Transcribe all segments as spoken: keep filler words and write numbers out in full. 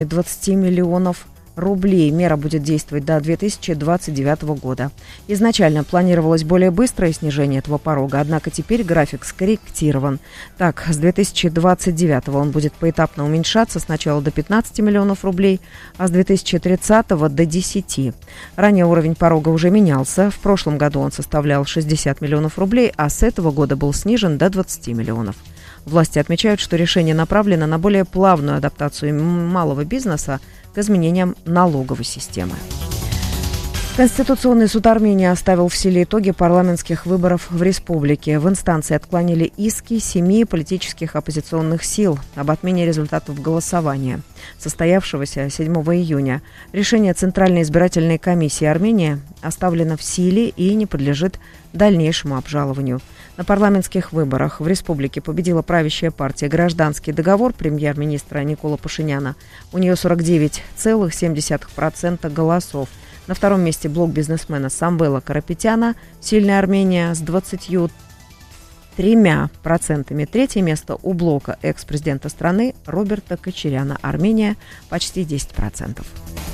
двадцать миллионов рублей. Мера будет действовать до две тысячи двадцать девятого года. Изначально планировалось более быстрое снижение этого порога, однако теперь график скорректирован. Так, с две тысячи двадцать девятого он будет поэтапно уменьшаться сначала до пятнадцати миллионов рублей, а с две тысячи тридцатого до десяти. Ранее уровень порога уже менялся. В прошлом году он составлял шестьдесят миллионов рублей, а с этого года был снижен до двадцати миллионов. Власти отмечают, что решение направлено на более плавную адаптацию малого бизнеса к изменениям налоговой системы. Конституционный суд Армении оставил в силе итоги парламентских выборов в республике. В инстанции отклонили иски семи политических оппозиционных сил об отмене результатов голосования, состоявшегося седьмого июня. Решение Центральной избирательной комиссии Армении оставлено в силе и не подлежит дальнейшему обжалованию. На парламентских выборах в республике победила правящая партия «Гражданский договор» премьер-министра Никола Пашиняна. У нее сорок девять целых семь десятых процента голосов. На втором месте блок бизнесмена Самвела Карапетяна «Сильная Армения» с двадцатью тремя процентами. Третье место у блока экс-президента страны Роберта Кочаряна «Армения» почти десять процентов.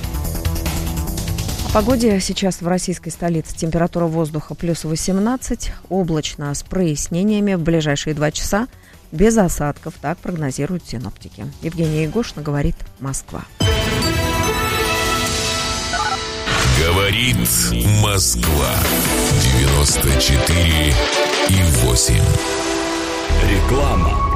О погоде сейчас в российской столице. Температура воздуха плюс восемнадцать, облачно с прояснениями. В ближайшие два часа без осадков, так прогнозируют синоптики. Евгения Егошина, говорит Москва. Говорит Москва. девяносто четыре и восемь. Реклама.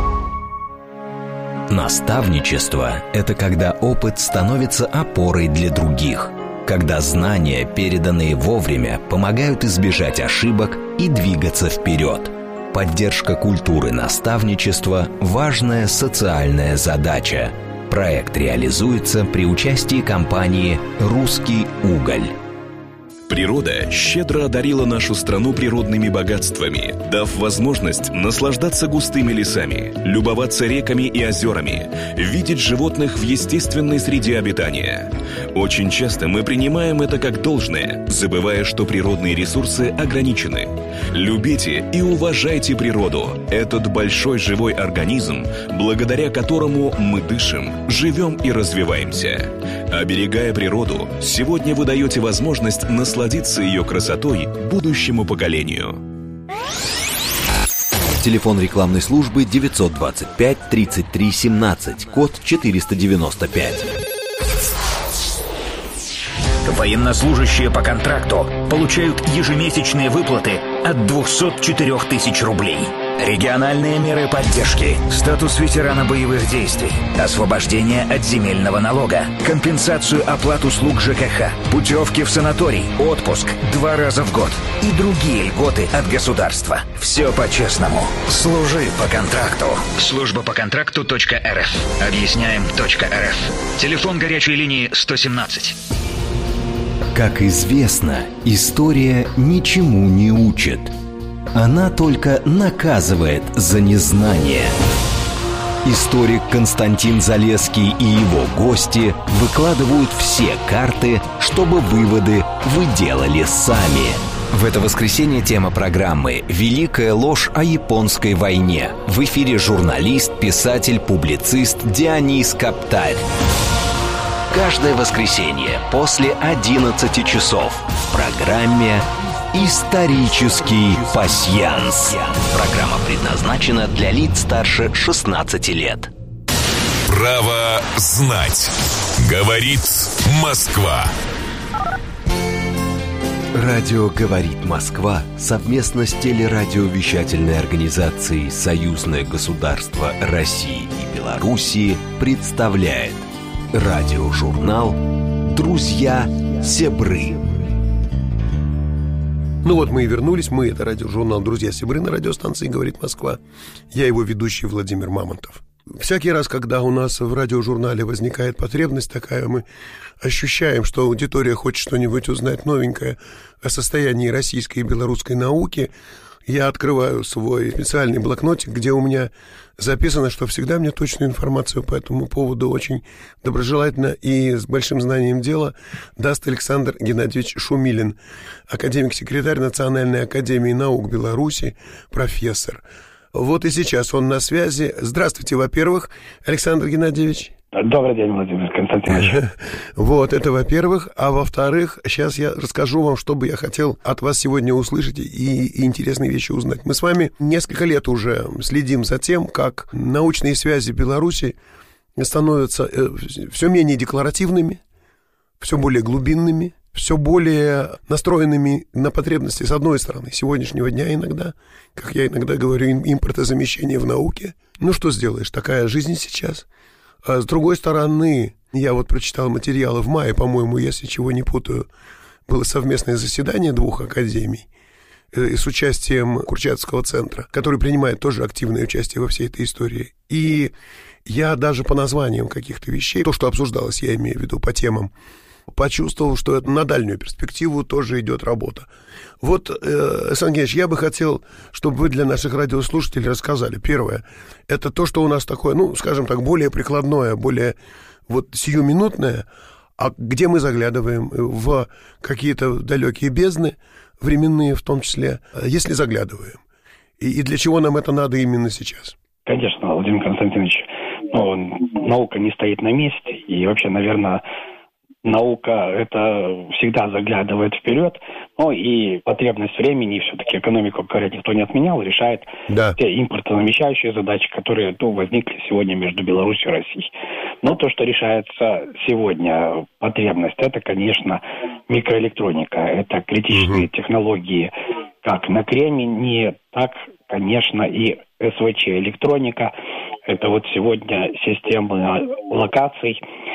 Наставничество – это когда опыт становится опорой для других. Когда знания, переданные вовремя, помогают избежать ошибок и двигаться вперед. Поддержка культуры наставничества – важная социальная задача. Проект реализуется при участии компании «Русский уголь». Природа щедро одарила нашу страну природными богатствами, дав возможность наслаждаться густыми лесами, любоваться реками и озерами, видеть животных в естественной среде обитания. Очень часто мы принимаем это как должное, забывая, что природные ресурсы ограничены. Любите и уважайте природу. Этот большой живой организм, благодаря которому мы дышим, живем и развиваемся. Оберегая природу, сегодня вы даете возможность насладиться насладиться ее красотой будущему поколению. Телефон рекламной службы девятьсот двадцать пять тридцать три семнадцать, код четыреста девяносто пять. Военнослужащие по контракту получают ежемесячные выплаты от двухсот четырёх тысяч рублей. Региональные меры поддержки, статус ветерана боевых действий, освобождение от земельного налога, компенсацию оплат услуг ЖКХ, путевки в санаторий, отпуск два раза в год и другие льготы от государства. Все по-честному. Служи по контракту. Служба по контракту .рф. Объясняем .рф. Телефон горячей линии сто семнадцать. Как известно, история ничему не учит. Она только наказывает за незнание. Историк Константин Залесский и его гости выкладывают все карты, чтобы выводы вы делали сами. В это воскресенье тема программы «Великая ложь о японской войне». В эфире журналист, писатель, публицист Дионис Каптарь. Каждое воскресенье после одиннадцати часов в программе «Исторический пасьянс». Программа предназначена для лиц старше шестнадцати лет. Право знать. Говорит Москва. Радио «Говорит Москва» совместно с телерадиовещательной организацией «Союзное государство России и Белоруссии» представляет радиожурнал «Друзья Сябры». Ну вот мы и вернулись. Мы — это радиожурнал «Друзья Сябры» на радиостанции «Говорит Москва». Я его ведущий Владимир Мамонтов. Всякий раз, когда у нас в радиожурнале возникает потребность такая, мы ощущаем, что аудитория хочет что-нибудь узнать новенькое о состоянии российской и белорусской науки, я открываю свой специальный блокнотик, где у меня записано, что всегда мне точную информацию по этому поводу очень доброжелательно и с большим знанием дела даст Александр Геннадьевич Шумилин, академик-секретарь Национальной академии наук Беларуси, профессор. Вот и сейчас он на связи. Здравствуйте, во-первых, Александр Геннадьевич. Добрый день, Владимир Константинович. Вот, это во-первых. А во-вторых, сейчас я расскажу вам, что бы я хотел от вас сегодня услышать и, и интересные вещи узнать. Мы с вами несколько лет уже следим за тем, как научные связи Беларуси становятся все менее декларативными, все более глубинными, все более настроенными на потребности, с одной стороны, сегодняшнего дня иногда, как я иногда говорю, импортозамещение в науке. Ну, что сделаешь, такая жизнь сейчас. А с другой стороны, я вот прочитал материалы в мае, по-моему, если чего не путаю, было совместное заседание двух академий э, с участием Курчатовского центра, который принимает тоже активное участие во всей этой истории. И я даже по названиям каких-то вещей, то, что обсуждалось, я имею в виду по темам, почувствовал, что это на дальнюю перспективу тоже идет работа. Вот, э, Александр Геннадьевич, я бы хотел, чтобы вы для наших радиослушателей рассказали. Первое, это то, что у нас такое, ну, скажем так, более прикладное, более вот сиюминутное, а где мы заглядываем в какие-то далекие бездны, временные в том числе, если заглядываем. И, и для чего нам это надо именно сейчас? Конечно, Владимир Константинович, ну, наука не стоит на месте, и вообще, наверное, наука это всегда заглядывает вперед, ну и потребность времени, все-таки экономику, говорят, никто не отменял, решает да. те импортозамещающие задачи, которые ну, возникли сегодня между Беларусью и Россией. Но то, что решается сегодня, потребность, это, конечно, микроэлектроника, это критичные угу. технологии, как на Кремнии, так, конечно, и эс вэ че электроника. Это вот сегодня системы локаций,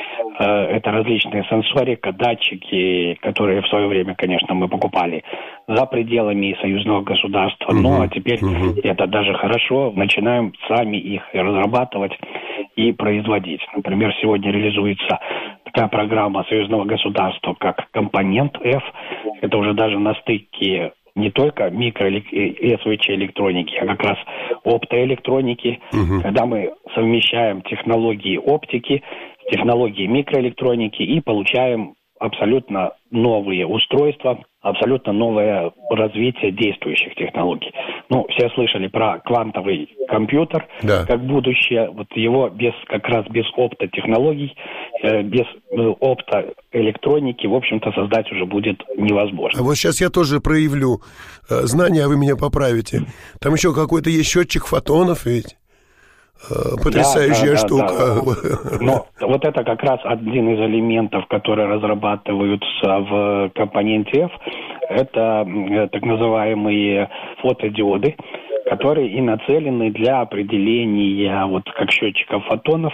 это различные сенсорика, датчики, которые в свое время, конечно, мы покупали за пределами союзного государства. Uh-huh. Ну, а теперь uh-huh. это даже хорошо. Начинаем сами их разрабатывать и производить. Например, сегодня реализуется такая программа союзного государства, как компонент F. Это уже даже на стыке не только микро- и эс вэ че электроники, а как раз оптоэлектроники, угу. когда мы совмещаем технологии оптики с технологией микроэлектроники и получаем абсолютно новые устройства, абсолютно новое развитие действующих технологий. Ну, все слышали про квантовый компьютер да. как будущее. Вот его без как раз без оптотехнологий, э, без э, оптоэлектроники, в общем-то, создать уже будет невозможно. А вот сейчас я тоже проявлю э, знания, а вы меня поправите. Там еще какой-то есть счетчик фотонов ведь? Потрясающая да, да, штука. Да, да. Но вот это как раз один из элементов, которые разрабатываются в компоненте F. Это так называемые фотодиоды, которые и нацелены для определения вот как счетчиков фотонов.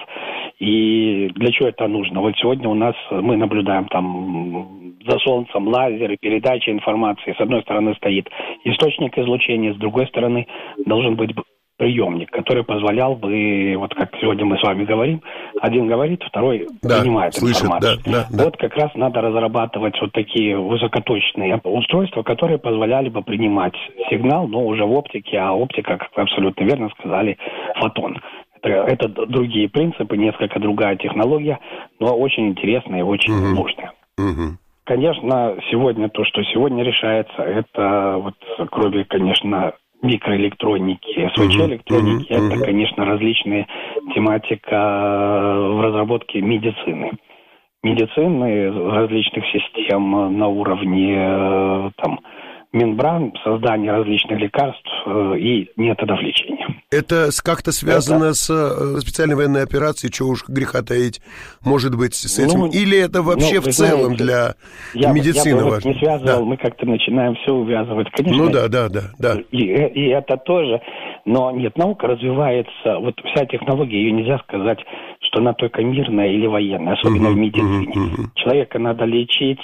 И для чего это нужно? Вот сегодня у нас мы наблюдаем там за Солнцем лазеры, передача информации. С одной стороны стоит источник излучения, с другой стороны должен быть приемник, который позволял бы, вот как сегодня мы с вами говорим, один говорит, второй да, принимает слышит, информацию. Да, да, вот да. как раз надо разрабатывать вот такие высокоточные устройства, которые позволяли бы принимать сигнал, но уже в оптике, а оптика, как вы абсолютно верно сказали, фотон. Это, это другие принципы, несколько другая технология, но очень интересная и очень угу. нужная. Угу. Конечно, сегодня то, что сегодня решается, это вот кроме, конечно, микроэлектроники, эс вэ че электроники, uh-huh, uh-huh. это, конечно, различные тематика в разработке медицины. Медицины, различных систем на уровне там, мембран, создания различных лекарств и методов лечения. Это как-то связано это... с специальной военной операцией, чего уж греха таить, может быть, с этим? Ну, Или это вообще ну, в целом знаете, для я, медицины я бы важно? не связывал, да. мы как-то начинаем все увязывать. Конечно, ну да, да, да. да. И, и это тоже. Но нет, наука развивается, вот вся технология, ее нельзя сказать, что она только мирная или военная, особенно uh-huh, в медицине. Uh-huh, uh-huh. Человека надо лечить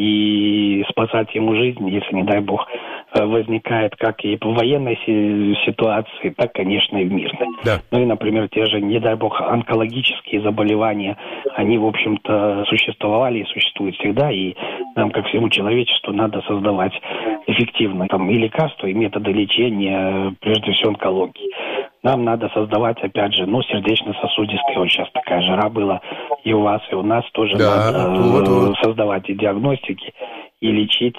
и спасать ему жизнь, если, не дай бог, возникает как и в военной ситуации, так, конечно, и в мирной. Да. Ну и, например, те же, не дай бог, онкологические заболевания, они, в общем-то, существовали и существуют всегда, и нам, как всему человечеству, надо создавать эффективные там, и лекарства, и методы лечения, прежде всего, онкологии. Нам надо создавать, опять же, ну, сердечно-сосудистые, вот сейчас такая жара была и у вас, и у нас тоже да, надо вот, вот. создавать и диагностики, и лечить,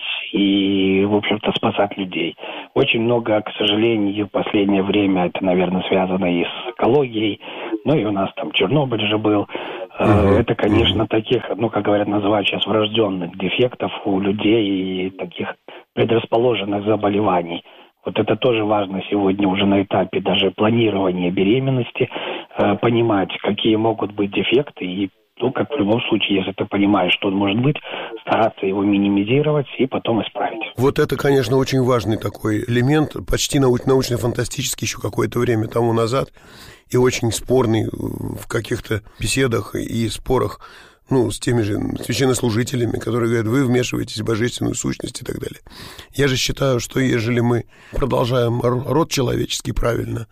и, в общем-то, спасать людей. Очень много, к сожалению, в последнее время это, наверное, связано и с экологией. Ну и у нас там Чернобыль же был. Uh-huh. Это, конечно, uh-huh. таких, ну, как говорят, называют сейчас врожденных дефектов у людей и таких предрасположенных заболеваний. Вот это тоже важно сегодня уже на этапе даже планирования беременности, э, понимать, какие могут быть дефекты и, ну, как в любом случае, если ты понимаешь, что он может быть, стараться его минимизировать и потом исправить. Вот это, конечно, очень важный такой элемент, почти нау- научно-фантастический еще какое-то время тому назад, и очень спорный в каких-то беседах и спорах, ну, с теми же священнослужителями, которые говорят, вы вмешиваетесь в божественную сущность и так далее. Я же считаю, что ежели мы продолжаем род человеческий правильно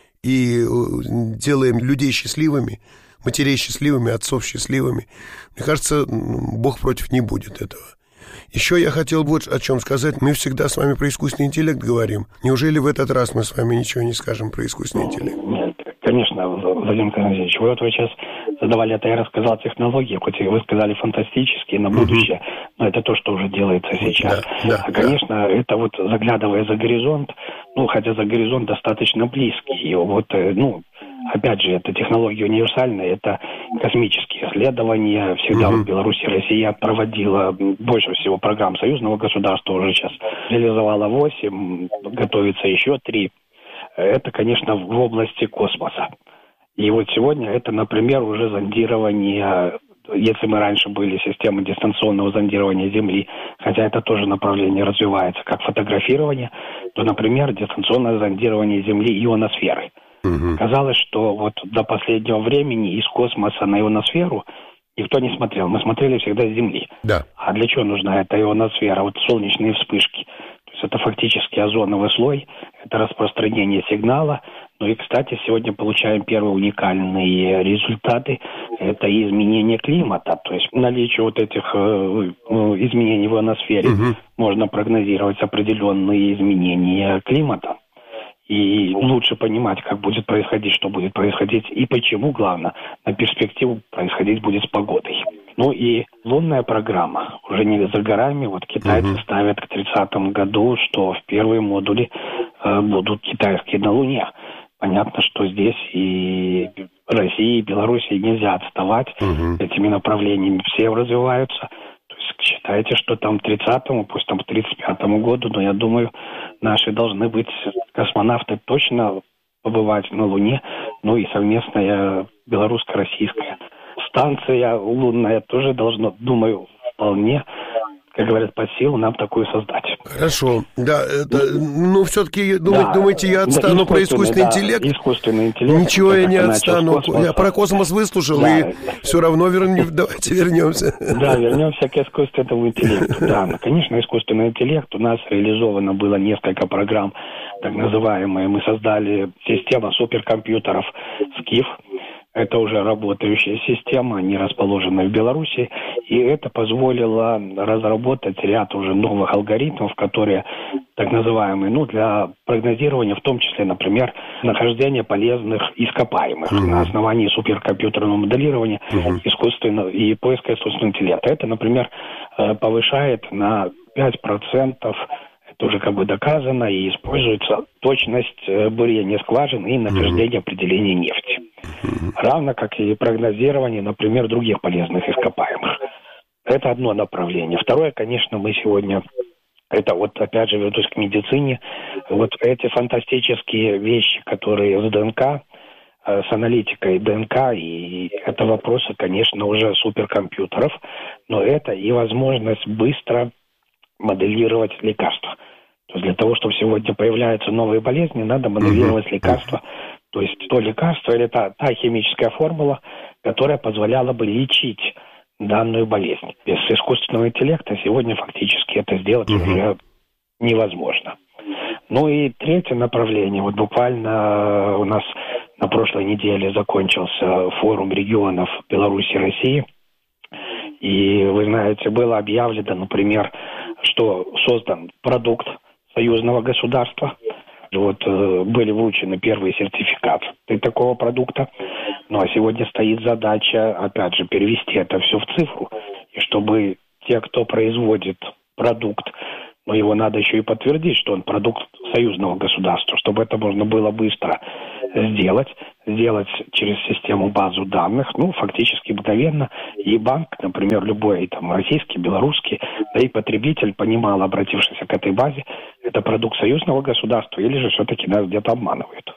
и делаем людей счастливыми, матерей счастливыми, отцов счастливыми, мне кажется, Бог против не будет этого. Еще я хотел вот о чем сказать. Мы всегда с вами про искусственный интеллект говорим. Неужели в этот раз мы с вами ничего не скажем про искусственный интеллект? Нет, конечно, Владимир Константинович, вы вот вы сейчас задавали это, я рассказал технологии, хоть и вы сказали фантастические на будущее, угу. но это то, что уже делается сейчас. Да, да, а, конечно, да. это вот заглядывая за горизонт, ну, хотя за горизонт достаточно близкий, и вот, ну, опять же, это технология универсальная, это космические исследования. Всегда uh-huh. в Беларуси Россия проводила больше всего программ союзного государства, уже сейчас реализовала восемь, готовится еще три. Это, конечно, в области космоса. И вот сегодня это, например, уже зондирование, если мы раньше были системой дистанционного зондирования Земли, хотя это тоже направление развивается, как фотографирование, то, например, дистанционное зондирование Земли ионосферы. Угу. Казалось, что вот до последнего времени из космоса на ионосферу никто не смотрел. Мы смотрели всегда с Земли. Да. А для чего нужна эта ионосфера? Вот солнечные вспышки. То есть это фактически озоновый слой, это распространение сигнала. Ну и, кстати, сегодня получаем первые уникальные результаты. Это изменение климата. То есть наличие вот этих э, изменений в ионосфере угу. можно прогнозировать определенные изменения климата. И лучше понимать, как будет происходить, что будет происходить и почему, главное, на перспективу происходить будет с погодой. Ну и лунная программа уже не за горами. Вот китайцы uh-huh. ставят к тридцатому году, что в первые модули э, будут китайские на Луне. Понятно, что здесь и России, и Беларуси нельзя отставать uh-huh. этими направлениями. Все развиваются. То есть считайте, что там к тридцатому, пусть там к тридцать пятому году, но я думаю, наши должны быть космонавты точно побывать на Луне, ну и совместная белорусско-российская станция лунная тоже должна, думаю, вполне, как говорят, по силу нам такую создать. Хорошо. Да, это, ну, все-таки, думаете, да, думаете, я отстану да, про искусственный да, интеллект? Искусственный интеллект. Ничего я не отстану. Я про космос выслушал, да, и да. все равно вернем, давайте вернемся. Да, вернемся к искусственному интеллекту. Да, ну, конечно, искусственный интеллект. У нас реализовано было несколько программ, так называемые. Мы создали систему суперкомпьютеров «Скиф». Это уже работающая система, они расположены в Беларуси, и это позволило разработать ряд уже новых алгоритмов, которые так называемые, ну, для прогнозирования, в том числе, например, нахождения полезных ископаемых mm-hmm. на основании суперкомпьютерного моделирования mm-hmm. искусственного и поиска искусственного интеллекта. Это, например, повышает на пять процентов, это уже как бы доказано, и используется точность бурения скважин и нахождения mm-hmm. определения нефти. Равно как и прогнозирование, например, других полезных ископаемых. Это одно направление. Второе, конечно, мы сегодня, это вот опять же вернусь к медицине, вот эти фантастические вещи, которые с ДНК, с аналитикой ДНК, и это вопросы, конечно, уже суперкомпьютеров, но это и возможность быстро моделировать лекарства. То есть для того, чтобы сегодня появляются новые болезни, надо моделировать лекарства. То есть то лекарство или та, та химическая формула, которая позволяла бы лечить данную болезнь. Без искусственного интеллекта сегодня фактически это сделать uh-huh. уже невозможно. Ну и третье направление. Вот буквально у нас на прошлой неделе закончился форум регионов Беларуси и России. И, вы знаете, было объявлено, например, что создан продукт союзного государства. Вот э, были вручены первые сертификаты такого продукта. Ну а сегодня стоит задача, опять же, перевести это все в цифру. И чтобы те, кто производит продукт, но его надо еще и подтвердить, что он продукт союзного государства, чтобы это можно было быстро сделать, сделать через систему базу данных, ну, фактически мгновенно, и банк, например, любой, там, российский, белорусский, да и потребитель понимал, обратившись к этой базе, это продукт союзного государства, или же все-таки нас где-то обманывают.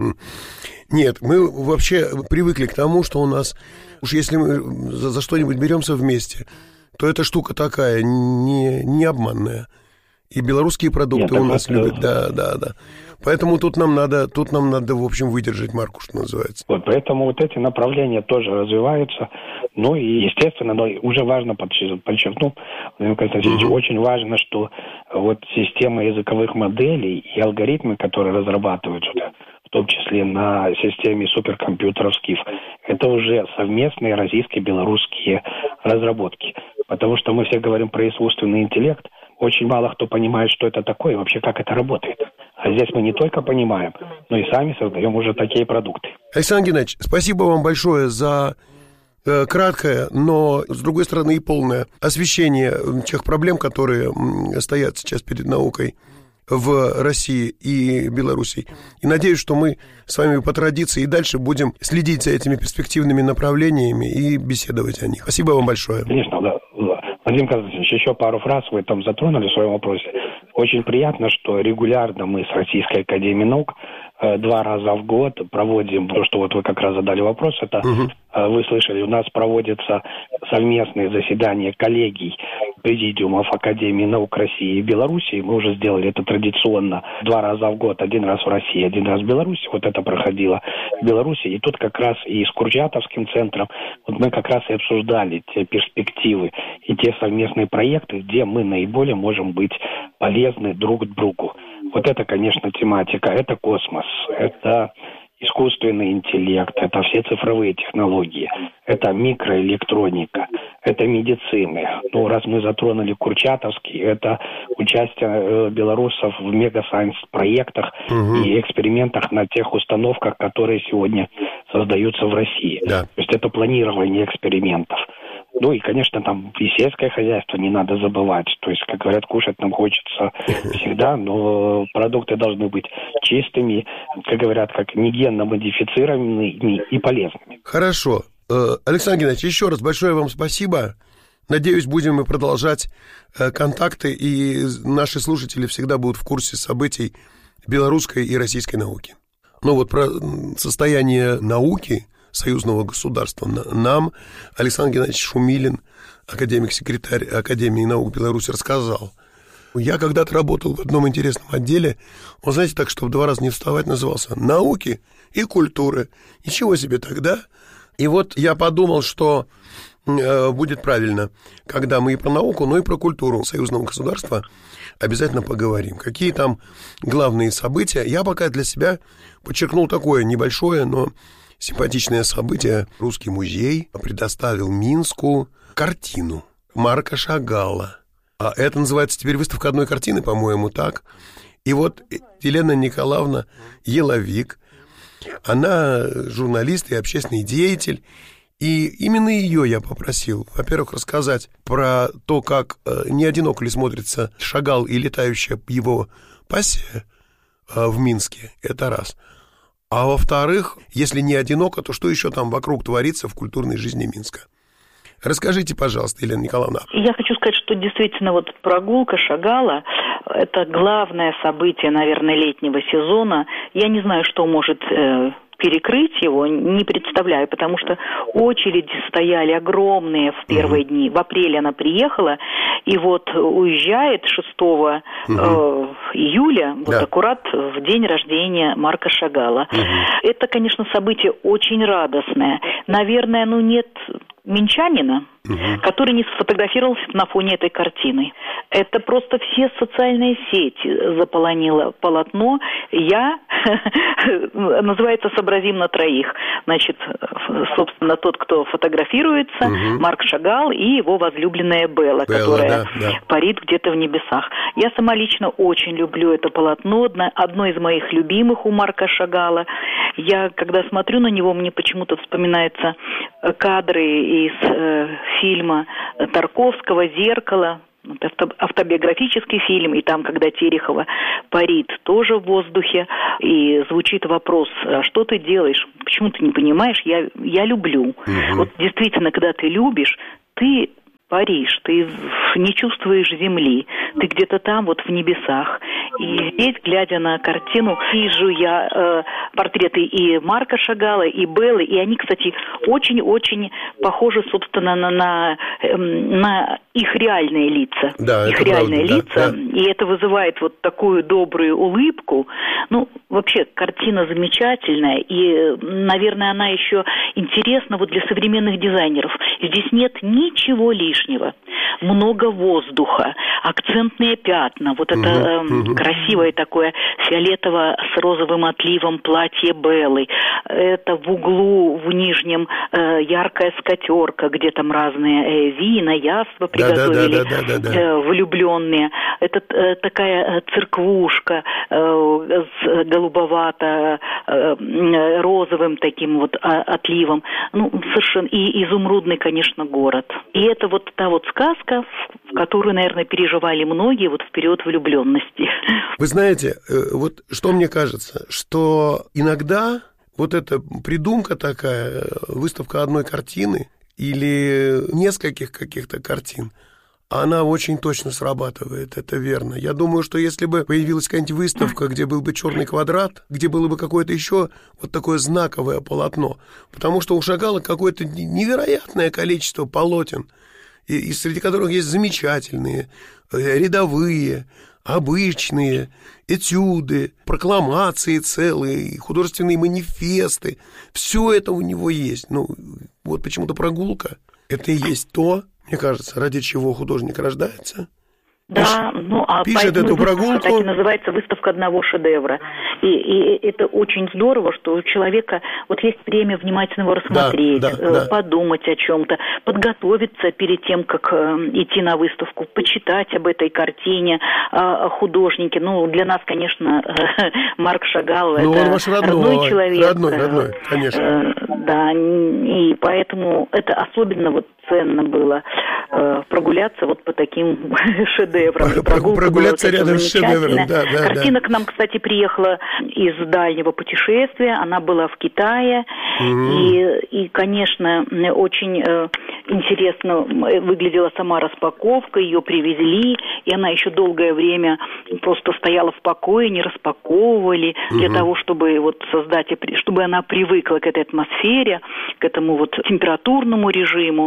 Нет, мы вообще привыкли к тому, что у нас, уж если мы за, за что-нибудь беремся вместе, то эта штука такая, не, не обманная. И белорусские продукты Нет, у нас это... любят, да, да, да. Поэтому тут нам надо, тут нам надо, в общем, выдержать марку, что называется. Вот, поэтому вот эти направления тоже развиваются. Ну и, естественно, но уже важно подчеркнуть, Владимир Константинович, угу. очень важно, что вот система языковых моделей и алгоритмы, которые разрабатываются, в том числе на системе суперкомпьютеров СКИФ, это уже совместные российско-белорусские разработки. Потому что мы все говорим про искусственный интеллект, очень мало кто понимает, что это такое и вообще как это работает. А здесь мы не только понимаем, но и сами создаем уже такие продукты. Александр Геннадьевич, спасибо вам большое за э, краткое, но, с другой стороны, и полное освещение тех проблем, которые стоят сейчас перед наукой в России и Беларуси. И надеюсь, что мы с вами по традиции и дальше будем следить за этими перспективными направлениями и беседовать о них. Спасибо вам большое. Конечно, да. Владимир Константинович, еще пару фраз вы там затронули в своем вопросе. Очень приятно, что регулярно мы с Российской академией наук э, два раза в год проводим, то, что вот вы как раз задали вопрос, это угу. э, вы слышали, у нас проводятся совместные заседания коллегий президиумов Академии наук России и Беларуси. Мы уже сделали это традиционно два раза в год, один раз в России, один раз в Беларуси. Вот это проходило в Беларуси. И тут как раз и с Курчатовским центром вот мы как раз и обсуждали те перспективы и те совместные проекты, где мы наиболее можем быть полезны друг другу. Вот это, конечно, тематика. Это космос, это искусственный интеллект, это все цифровые технологии, это микроэлектроника, это медицина. Ну, раз мы затронули Курчатовский, это участие э, белорусов в мегасайенс-проектах угу. и экспериментах на тех установках, которые сегодня создаются в России. Да. То есть это планирование экспериментов. Ну и, конечно, там и сельское хозяйство не надо забывать. То есть, как говорят, кушать нам хочется всегда, но продукты должны быть чистыми, как говорят, как не генно модифицированными и полезными. Хорошо. Александр Геннадьевич, еще раз большое вам спасибо. Надеюсь, будем мы продолжать контакты, и наши слушатели всегда будут в курсе событий белорусской и российской науки. Ну вот про состояние науки союзного государства нам Александр Геннадьевич Шумилин, академик-секретарь Академии наук Беларуси, рассказал. Я когда-то работал в одном интересном отделе, он, знаете, так, чтобы два раза не вставать, назывался «Науки и культуры». Ничего себе тогда. И вот я подумал, что э, будет правильно, когда мы и про науку, но и про культуру союзного государства обязательно поговорим. Какие там главные события. Я пока для себя подчеркнул такое небольшое, но симпатичное событие. Русский музей предоставил Минску картину Марка Шагала. А это называется теперь выставка одной картины, по-моему, так. И вот Елена Николаевна Еловик, она журналист и общественный деятель. И именно ее я попросил, во-первых, рассказать про то, как не одиноко ли смотрится Шагал и летающая его пассия в Минске. Это раз. А во-вторых, если не одиноко, то что еще там вокруг творится в культурной жизни Минска? Расскажите, пожалуйста, Елена Николаевна. Я хочу сказать, что действительно вот прогулка Шагала – это главное событие, наверное, летнего сезона. Я не знаю, что может э, перекрыть его, не представляю, потому что очереди стояли огромные в первые угу. дни. В апреле она приехала, и вот уезжает шестого угу. э, июля, вот да. аккурат в день рождения Марка Шагала. Угу. Это, конечно, событие очень радостное. Наверное, ну нет минчанина, угу. который не сфотографировался на фоне этой картины. Это просто все социальные сети заполонило полотно. Я, называется, сообразим на троих. Значит, собственно, тот, кто фотографируется, угу. Марк Шагал и его возлюбленная Белла, Белла которая да, да. парит где-то в небесах. Я сама лично очень люблю это полотно, одно из моих любимых у Марка Шагала. Я, когда смотрю на него, мне почему-то вспоминаются кадры из э, фильма Тарковского «Зеркало». автобиографический фильм, и там, когда Терехова парит тоже в воздухе, и звучит вопрос: а что ты делаешь? Почему ты не понимаешь? Я, я люблю. Угу. Вот действительно, когда ты любишь, ты паришь, ты не чувствуешь земли, ты где-то там, вот в небесах. И здесь, глядя на картину, вижу я э, портреты и Марка Шагала, и Беллы, и они, кстати, очень-очень похожи, собственно, на, на, э, на их реальные лица. Да, их это реальные правда, лица, да, да. И это вызывает вот такую добрую улыбку. Ну, вообще, картина замечательная, и, наверное, она еще интересна вот для современных дизайнеров. Здесь нет ничего лишнего. Много воздуха, акцентные пятна, вот это э, угу. красивое такое фиолетово с розовым отливом платье Беллы. Это в углу, в нижнем, э, яркая скатерка, где там разные э, вина, яства приготовили, да, да, да, да, да, да. Э, влюбленные. Это э, такая церквушка э, с голубовато-розовым таким вот отливом. Ну, совершенно. И изумрудный, конечно, город. И это вот та вот сказка, в которую, наверное, переживали многие вот в период влюбленности. Вы знаете, вот что мне кажется, что иногда вот эта придумка такая, выставка одной картины или нескольких каких-то картин, она очень точно срабатывает, это верно. Я думаю, что если бы появилась какая-нибудь выставка, где был бы черный квадрат, где было бы какое-то еще вот такое знаковое полотно, потому что у Шагала какое-то невероятное количество полотен, и, и среди которых есть замечательные, рядовые, обычные, этюды, прокламации целые, художественные манифесты. Все это у него есть. Ну, вот почему-то прогулка – это и есть то, мне кажется, ради чего художник рождается. Да, ну а пишет эту прогулку. Так и называется выставка одного шедевра. И, и это очень здорово, что у человека вот есть время внимательно его рассмотреть, да, да, да. подумать о чем-то, подготовиться перед тем, как э, идти на выставку, почитать об этой картине, э, о художнике. Ну, для нас, конечно, э, Марк Шагал ну, это он ваш родной, родной человек. Родной, родной, конечно. Э, да, и поэтому это особенно вот ценно было э, прогуляться вот по таким шедеврам. Прогулка прогуляться рядом с шедевром, да, да. Картина да. к нам, кстати, приехала из дальнего путешествия, она была в Китае, угу. и, и, конечно, очень э, интересно выглядела сама распаковка, ее привезли, и она еще долгое время просто стояла в покое, не распаковывали, угу. для того, чтобы вот создать, чтобы она привыкла к этой атмосфере, к этому вот температурному режиму.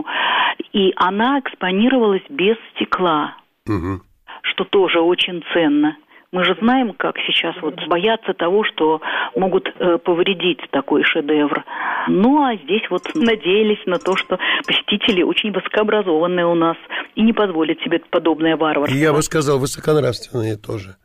И она экспонировалась без стекла, угу. что тоже очень ценно. Мы же знаем, как сейчас вот боятся того, что могут э, повредить такой шедевр. Ну, а здесь вот надеялись на то, что посетители очень высокообразованные у нас и не позволят себе подобное варварство. Я бы сказал, высоконравственные тоже.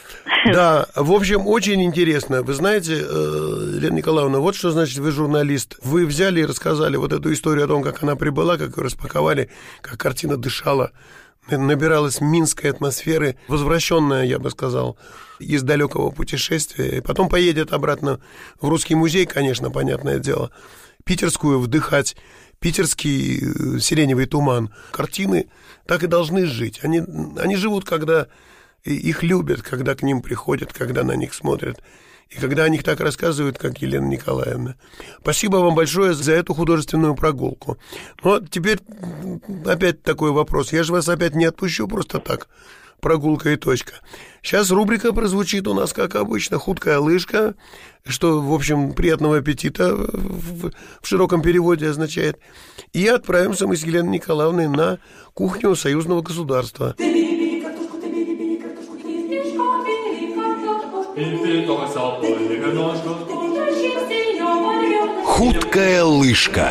Да, в общем, очень интересно. Вы знаете, Лена Николаевна, вот что значит вы журналист. Вы взяли и рассказали вот эту историю о том, как она прибыла, как ее распаковали, как картина дышала, набиралась минской атмосферы, возвращенная, я бы сказал, из далекого путешествия. И потом поедет обратно в Русский музей, конечно, понятное дело, питерскую вдыхать, питерский сиреневый туман. Картины так и должны жить. Они, они живут, когда... их любят, когда к ним приходят, когда на них смотрят, и когда о них так рассказывают, как Елена Николаевна. Спасибо вам большое за эту художественную прогулку. Но теперь опять такой вопрос. Я же вас опять не отпущу просто так. Прогулка и точка. Сейчас рубрика прозвучит у нас, как обычно, «Хуткая лыжка», что, в общем, приятного аппетита в, в широком переводе означает. И отправимся мы с Еленой Николаевной на кухню союзного государства. Хуткая лыжка.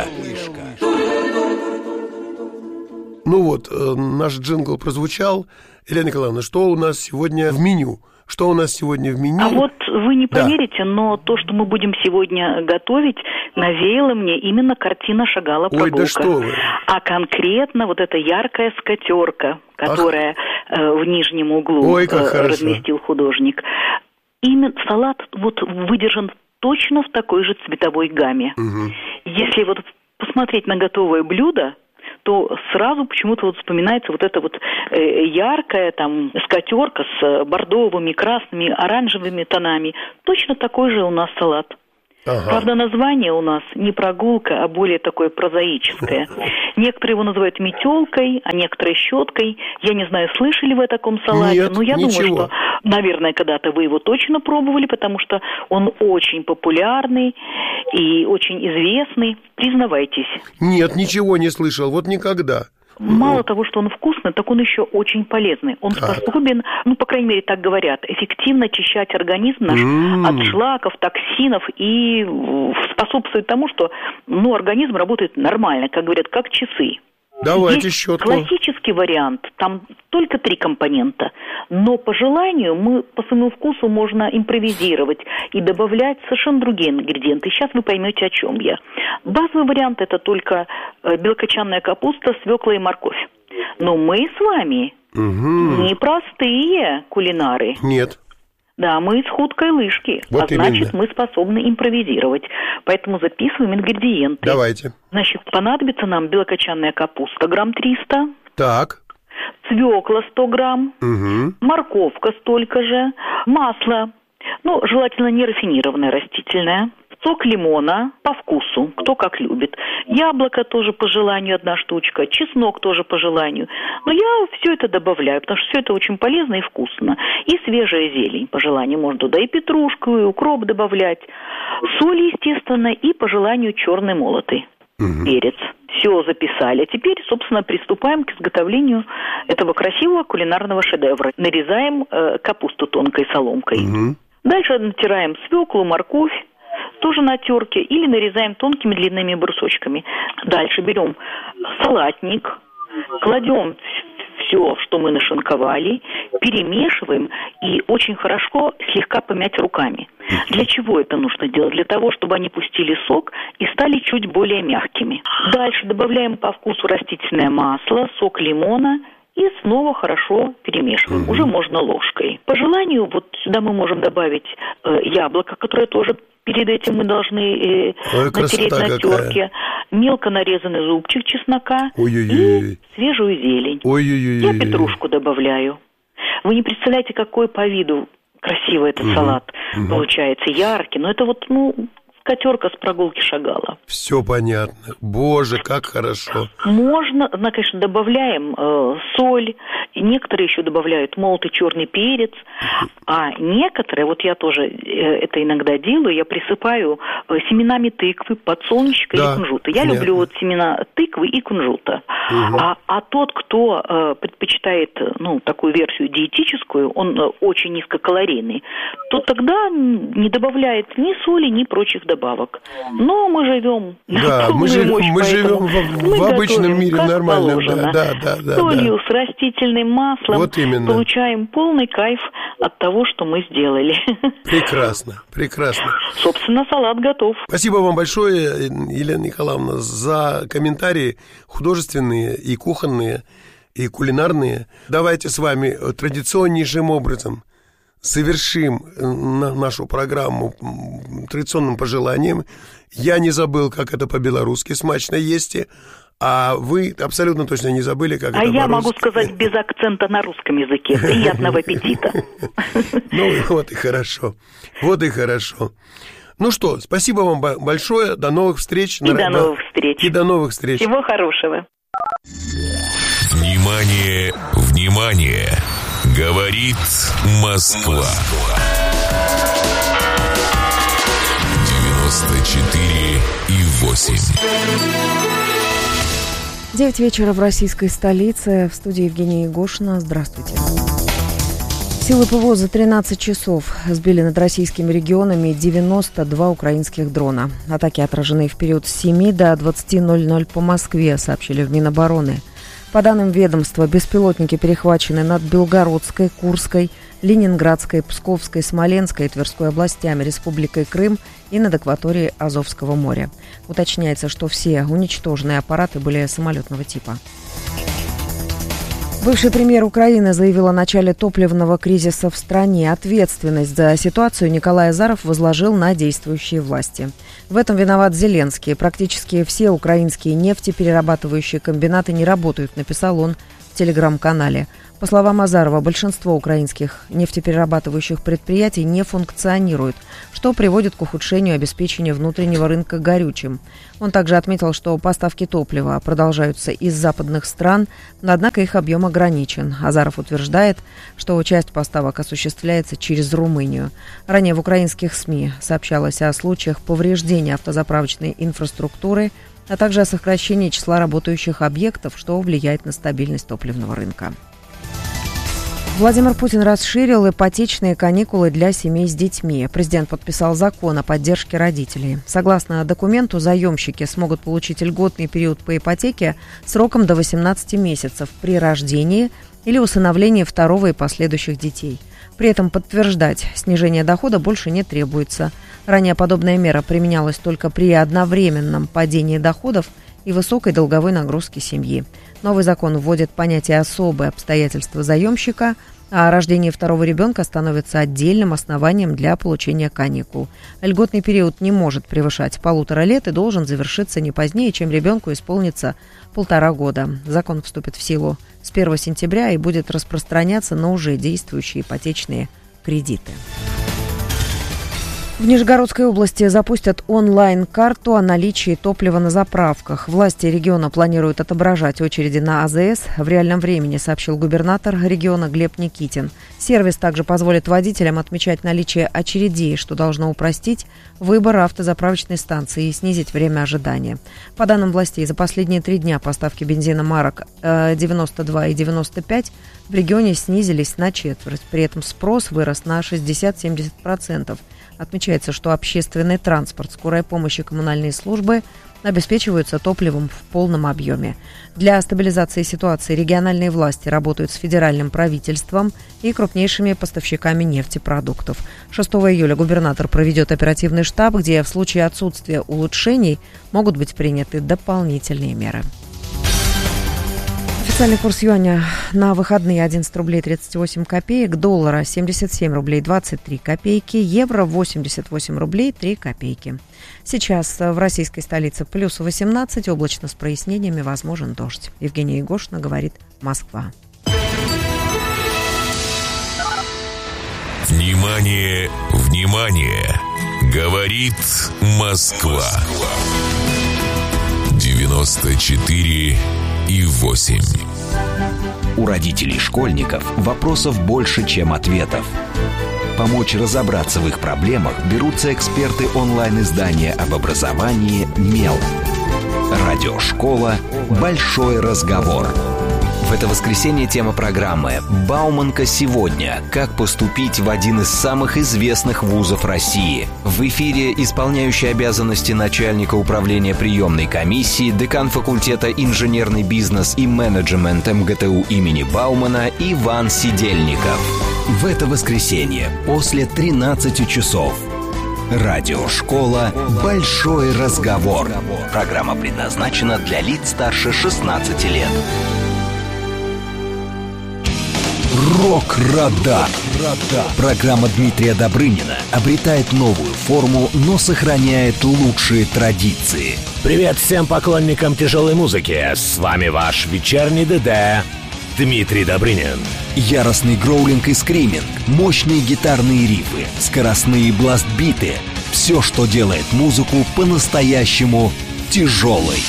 Ну вот, э, наш джингл прозвучал. Елена Николаевна, что у нас сегодня в меню? Что у нас сегодня в меню? А вот вы не поверите, да. но то, что мы будем сегодня готовить, навеяло мне именно картина Шагала «Прогулка». Ой, да что вы. А конкретно вот эта яркая скатерка, которая э, в нижнем углу Ой, как э, разместил художник. Именно салат вот выдержан точно в такой же цветовой гамме. Угу. Если вот посмотреть на готовое блюдо, что сразу почему-то вот вспоминается вот эта вот э, яркая там скатерка с бордовыми, красными, оранжевыми тонами. Точно такой же у нас салат. Ага. Правда, название у нас не прогулка, а более такое прозаическое. Некоторые его называют метелкой, а некоторые щеткой. Я не знаю, слышали вы о таком салате, Нет, но я ничего. думаю, что, наверное, когда-то вы его точно пробовали, потому что он очень популярный и очень известный. Признавайтесь. Нет, ничего не слышал, вот никогда. Мало того, что он вкусный, так он еще очень полезный. Он Так. способен, ну, по крайней мере, так говорят, эффективно очищать организм наш М. от шлаков, токсинов и способствует тому, что, ну, организм работает нормально, как говорят, как часы. Давайте Есть щетку. классический вариант, там только три компонента, но по желанию мы по своему вкусу можно импровизировать и добавлять совершенно другие ингредиенты. Сейчас вы поймете, о чем я. Базовый вариант – это только белокочанная капуста, свекла и морковь. Но мы с вами Угу. не простые кулинары. Нет. Да, мы из худкой лыжки, Вот а значит, именно. мы способны импровизировать. Поэтому записываем ингредиенты. Давайте. Значит, понадобится нам белокочанная капуста грамм триста, Так. свекла сто грамм, Угу. морковка столько же, масло, ну, желательно не рафинированное, растительное, сок лимона по вкусу, кто как любит, яблоко тоже по желанию одна штучка, чеснок тоже по желанию. Но я все это добавляю, потому что все это очень полезно и вкусно. И свежая зелень по желанию, можно туда и петрушку, и укроп добавлять, соль, естественно, и по желанию черный молотый Угу. перец. Все записали. А теперь, собственно, приступаем к изготовлению этого красивого кулинарного шедевра. Нарезаем э, капусту тонкой соломкой. Угу. Дальше натираем свеклу, морковь, тоже на терке, или нарезаем тонкими длинными брусочками. Дальше берем салатник, кладем все, что мы нашинковали, перемешиваем и очень хорошо слегка помять руками. Для чего это нужно делать? Для того, чтобы они пустили сок и стали чуть более мягкими. Дальше добавляем по вкусу растительное масло, сок лимона и снова хорошо перемешиваем. Угу. Уже можно ложкой. По желанию, вот сюда мы можем добавить э, яблоко, которое тоже перед этим мы должны э, Ой, натереть на терке. Мелко нарезанный зубчик чеснока. Ой-ой-ой. И свежую зелень. Ой-ой-ой. Я петрушку добавляю. Вы не представляете, какой по виду красивый этот угу. салат угу. получается, яркий. Но это вот, ну, скатерка с прогулки шагала. Все понятно. Боже, как хорошо. Можно, ну, конечно, добавляем э, соль, и некоторые еще добавляют молотый черный перец, а некоторые, вот я тоже э, это иногда делаю, я присыпаю э, семенами тыквы, подсолнечника Да, и кунжута. Я понятно. люблю вот семена тыквы и кунжута. Угу. А, а тот, кто э, предпочитает, ну, такую версию диетическую, он э, очень низкокалорийный, то тогда не добавляет ни соли, ни прочих добавок. Но мы живем на Да, полную мы, жив- мощь, мы живем в, мы в обычном готовим, мире как нормально. положено. Да, да, да, Солью, да. с растительным маслом. Вот именно. Получаем полный кайф от того, что мы сделали. Прекрасно, прекрасно. Собственно, салат готов. Спасибо вам большое, Елена Николаевна, за комментарии художественные и кухонные, и кулинарные. Давайте с вами традиционнейшим образом совершим нашу программу традиционным пожеланием. Я не забыл, как это по-белорусски смачно есть, а вы абсолютно точно не забыли, как а это А я по-русски. могу сказать без акцента на русском языке. Приятного аппетита. Ну, вот и хорошо. Вот и хорошо. Ну что, спасибо вам большое. До новых встреч. И до новых встреч. И до новых встреч. Всего хорошего. Внимание, внимание! Говорит Москва. девяносто четыре и восемь. девять вечера в российской столице. В студии Евгения Егошина. Здравствуйте. Силы ПВО за тринадцать часов сбили над российскими регионами девяносто два украинских дрона. Атаки отражены в период с семи до двадцати ноль-ноль по Москве, сообщили в Минобороны. По данным ведомства, беспилотники перехвачены над Белгородской, Курской, Ленинградской, Псковской, Смоленской и Тверской областями, Республикой Крым и над акваторией Азовского моря. Уточняется, что все уничтоженные аппараты были самолетного типа. Бывший премьер Украины заявил о начале топливного кризиса в стране. Ответственность за ситуацию Николай Азаров возложил на действующие власти. В этом виноват Зеленский. Практически все украинские нефтеперерабатывающие комбинаты не работают, написал он в телеграм-канале. По словам Азарова, большинство украинских нефтеперерабатывающих предприятий не функционируют, что приводит к ухудшению обеспечения внутреннего рынка горючим. Он также отметил, что поставки топлива продолжаются из западных стран, но однако их объем ограничен. Азаров утверждает, что часть поставок осуществляется через Румынию. Ранее в украинских СМИ сообщалось о случаях повреждения автозаправочной инфраструктуры, а также о сокращении числа работающих объектов, что влияет на стабильность топливного рынка. Владимир Путин расширил ипотечные каникулы для семей с детьми. Президент подписал закон о поддержке родителей. Согласно документу, заемщики смогут получить льготный период по ипотеке сроком до восемнадцати месяцев при рождении или усыновлении второго и последующих детей. При этом подтверждать снижение дохода больше не требуется. Ранее подобная мера применялась только при одновременном падении доходов и высокой долговой нагрузки семьи. Новый закон вводит понятие «особые обстоятельства заемщика», а рождение второго ребенка становится отдельным основанием для получения каникул. Льготный период не может превышать полутора лет и должен завершиться не позднее, чем ребенку исполнится полтора года. Закон вступит в силу с первого сентября и будет распространяться на уже действующие ипотечные кредиты. В Нижегородской области запустят онлайн-карту о наличии топлива на заправках. Власти региона планируют отображать очереди на АЗС в реальном времени, сообщил губернатор региона Глеб Никитин. Сервис также позволит водителям отмечать наличие очередей, что должно упростить выбор автозаправочной станции и снизить время ожидания. По данным властей, за последние три дня поставки бензина марок девяносто два и девяносто пять в регионе снизились на четверть. При этом спрос вырос на шестьдесят-семьдесят процентов. Отмечается, что общественный транспорт, скорая помощь и коммунальные службы обеспечиваются топливом в полном объеме. Для стабилизации ситуации региональные власти работают с федеральным правительством и крупнейшими поставщиками нефтепродуктов. шестого июля губернатор проведет оперативный штаб, где в случае отсутствия улучшений могут быть приняты дополнительные меры. Официальный курс юаня на выходные одиннадцать рублей тридцать восемь копеек, доллара семьдесят семь рублей двадцать три копейки, евро восемьдесят восемь рублей три копейки. Сейчас в российской столице плюс восемнадцать, облачно с прояснениями, возможен дождь. Евгения Егошина говорит «Москва». Внимание, внимание! Говорит Москва. девяносто четыре и восемь. У родителей школьников вопросов больше, чем ответов. Помочь разобраться в их проблемах берутся эксперты онлайн-издания об образовании «Мел». Радиошкола «Большой разговор». В это воскресенье тема программы «Бауманка сегодня. Как поступить в один из самых известных вузов России». В эфире исполняющий обязанности начальника управления приемной комиссии, декан факультета инженерный бизнес и менеджмент эм гэ тэ у имени Баумана Иван Сидельников. В это воскресенье после тринадцати часов. Радиошкола «Большой разговор». Программа предназначена для лиц старше шестнадцати лет. Рок-радар. Программа Дмитрия Добрынина обретает новую форму, но сохраняет лучшие традиции. Привет всем поклонникам тяжелой музыки. С вами ваш вечерний ДД Дмитрий Добрынин. Яростный гроулинг и скриминг, мощные гитарные рифы, скоростные бластбиты. Все, что делает музыку по-настоящему тяжелой.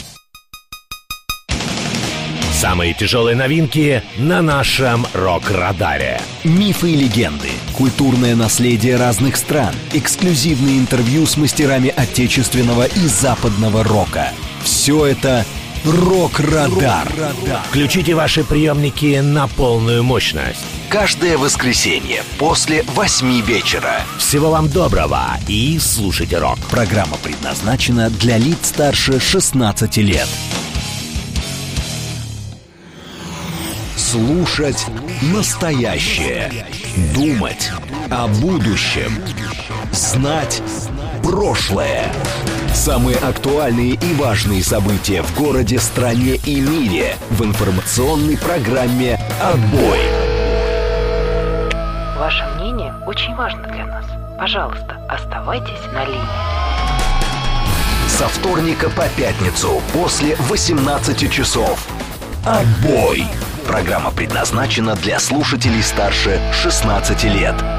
Самые тяжелые новинки на нашем рок-радаре. Мифы и легенды, культурное наследие разных стран, эксклюзивные интервью с мастерами отечественного и западного рока. Все это «Рок-радар». Включите ваши приемники на полную мощность. Каждое воскресенье после восьми вечера. Всего вам доброго и слушайте рок. Программа предназначена для лиц старше шестнадцати лет. Слушать настоящее. Думать о будущем. Знать прошлое. Самые актуальные и важные события в городе, стране и мире в информационной программе «Отбой». Ваше мнение очень важно для нас. Пожалуйста, оставайтесь на линии. Со вторника по пятницу после восемнадцати часов. «Отбой». Программа предназначена для слушателей старше шестнадцати лет.